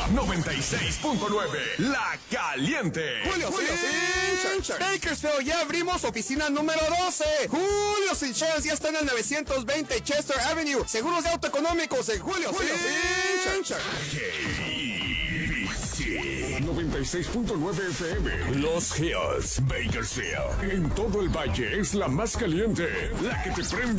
96.9, La Caliente. Julio Insurance. Bakersfield, ya abrimos oficina número 12. Julio Insurance ya está en el 920 Chester Avenue. Seguros de auto económicos en Julio Insurance. 96.9 FM. Los Hills, Bakersfield. En todo el valle es la más caliente. La que te prende